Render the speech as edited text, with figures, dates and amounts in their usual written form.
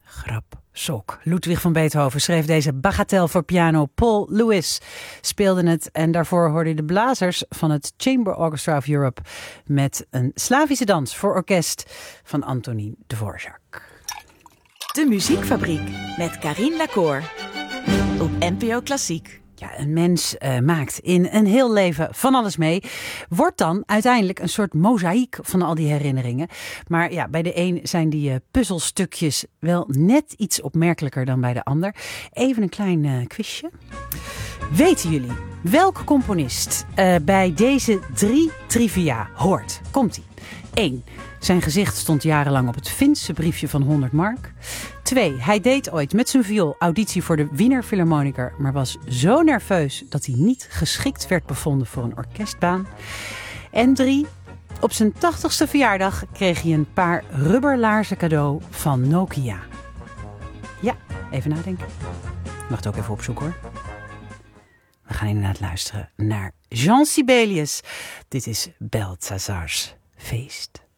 Grapsok. Ludwig van Beethoven schreef deze bagatel voor piano. Paul Lewis speelde het. En daarvoor hoorde je de blazers van het Chamber Orchestra of Europe met een Slavische dans voor orkest van Antonín Dvorak. De Muziekfabriek met Carien Lacour op NPO Klassiek. Ja, een mens maakt in een heel leven van alles mee. Wordt dan uiteindelijk een soort mozaïek van al die herinneringen. Maar ja, bij de een zijn die puzzelstukjes wel net iets opmerkelijker dan bij de ander. Even een klein quizje. Weten jullie welke componist bij deze 3 trivia hoort? Komt-ie. 1. Zijn gezicht stond jarenlang op het Finse briefje van 100 mark. 2. Hij deed ooit met zijn viool auditie voor de Wiener Philharmoniker, maar was zo nerveus dat hij niet geschikt werd bevonden voor een orkestbaan. En 3. Op zijn 80ste verjaardag kreeg hij een paar rubberlaarzen cadeau van Nokia. Ja, even nadenken. Je mag het ook even opzoeken hoor. We gaan inderdaad luisteren naar Jean Sibelius. Dit is Balthazar's Feest.